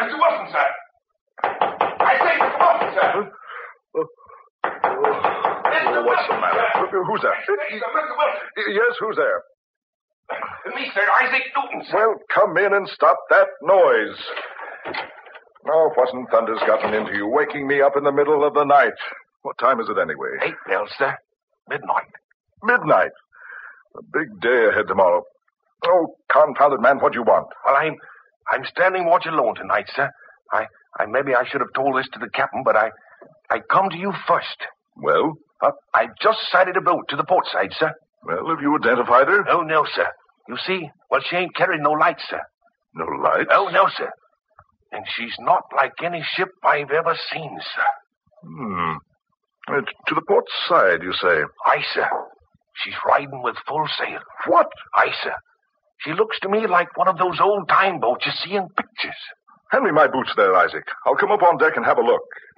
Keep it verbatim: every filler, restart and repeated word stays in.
Mister Wilson, sir. I say, Mister Wilson, sir. Huh? Oh. Oh. Mister What's Wilson, the matter? sir. Who's that? Mister Wilson. Yes, who's there? Me, sir. Isaac Newton, sir. Well, come in and stop that noise. No, it wasn't thunder's gotten into you, waking me up in the middle of the night. What time is it anyway? Eight bells, sir. Midnight. Midnight. A big day ahead tomorrow. Oh, confounded man, what do you want? Well, I'm I'm standing watch alone tonight, sir. I, I maybe I should have told this to the captain, but I I come to you first. Well? Uh, I've just sighted a boat to the port side, sir. Well, have you identified her? Oh, no, sir. You see, well, she ain't carrying no lights, sir. No lights? Oh, no, sir. And she's not like any ship I've ever seen, sir. Hmm. Uh, to the port side, you say? Aye, sir. She's riding with full sail. What? Aye, sir. She looks to me like one of those old-time boats you see in pictures. Hand me my boots there, Isaac. I'll come up on deck and have a look.